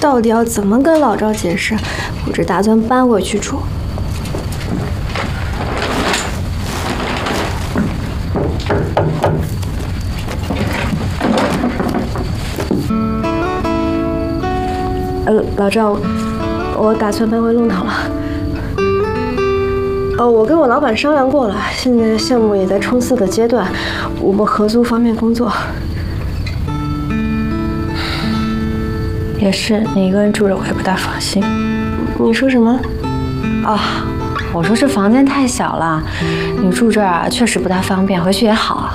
到底要怎么跟老赵解释？我只打算搬回去住。老赵，我打算搬回弄堂了。我跟我老板商量过了，现在项目也在冲刺的阶段，我们合租方便工作。 也是，你一个人住着我也不大放心。 你说什么？ 我说这房间太小了，你住这儿啊确实不大方便，回去也好啊。